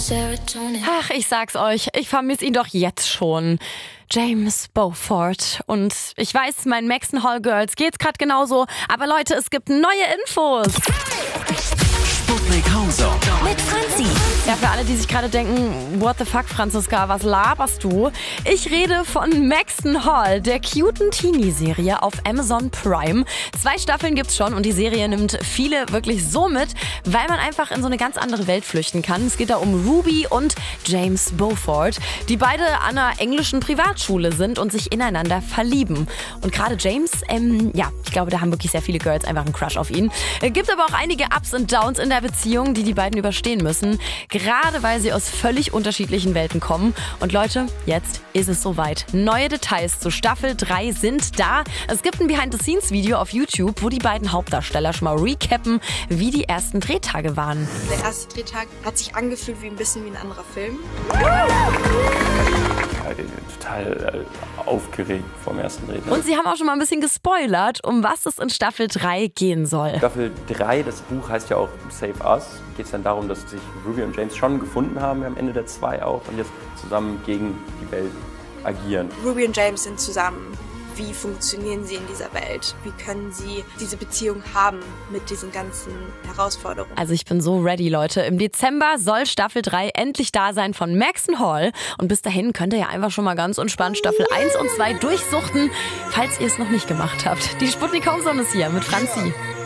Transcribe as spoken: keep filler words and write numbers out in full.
Ach, ich sag's euch, ich vermisse ihn doch jetzt schon. James Beaufort. Und ich weiß, meinen Maxton Hall Girls geht's gerade genauso. Aber Leute, es gibt neue Infos. Sputnik House Mit Franzi. Ja, für alle, die sich gerade denken, what the fuck, Franziska, was laberst du? Ich rede von Maxton Hall, der cuten Teenie-Serie auf Amazon Prime. Zwei Staffeln gibt's schon und die Serie nimmt viele wirklich so mit, weil man einfach in so eine ganz andere Welt flüchten kann. Es geht da um Ruby und James Beaufort, die beide an einer englischen Privatschule sind und sich ineinander verlieben. Und gerade James, ähm, ja, ich glaube, da haben wirklich sehr viele Girls einfach einen Crush auf ihn. Es gibt aber auch einige Ups und Downs in der Beziehung, die die beiden überstehen müssen. Gerade weil sie aus völlig unterschiedlichen Welten kommen. Und Leute, jetzt ist es soweit. Neue Details zu Staffel drei sind da. Es gibt ein Behind-the-Scenes-Video auf YouTube, wo die beiden Hauptdarsteller schon mal recappen, wie die ersten Drehtage waren. Der erste Drehtag hat sich angefühlt wie ein bisschen wie ein anderer Film. Total äh, aufgeregt vom ersten Drehtag. Und sie haben auch schon mal ein bisschen gespoilert, um was es in Staffel drei gehen soll. Staffel drei, das Buch heißt ja auch Save Us. Geht es dann darum, dass sich Ruby und James schon gefunden haben am Ende der zwei auch und jetzt zusammen gegen die Welt agieren. Ruby und James sind zusammen. Wie funktionieren sie in dieser Welt? Wie können sie diese Beziehung haben mit diesen ganzen Herausforderungen? Also ich bin so ready, Leute. Im Dezember soll Staffel drei endlich da sein von Maxton Hall. Und bis dahin könnt ihr ja einfach schon mal ganz entspannt Staffel eins und zwei durchsuchten, falls ihr es noch nicht gemacht habt. Die Sputnik Homezone ist hier mit Franzi.